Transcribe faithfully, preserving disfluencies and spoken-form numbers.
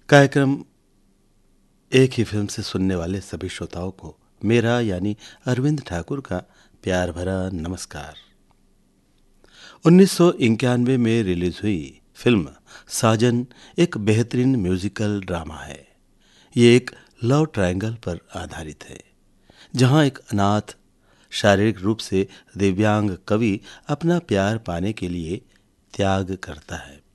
कार्यक्रम एक ही फिल्म से सुनने वाले सभी श्रोताओं को मेरा यानी अरविंद ठाकुर का प्यार भरा नमस्कार। उन्नीस सौ इक्यानवे में रिलीज हुई फिल्म साजन एक बेहतरीन म्यूजिकल ड्रामा है। ये एक लव ट्रायंगल पर आधारित है, जहां एक अनाथ, शारीरिक रूप से दिव्यांग कवि अपना प्यार पाने के लिए त्याग करता है।